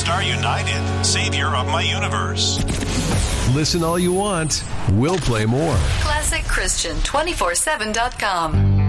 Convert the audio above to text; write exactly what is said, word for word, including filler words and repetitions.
Star United, savior of my universe. Listen all you want. We'll play more. Classic Christian two forty-seven dot com.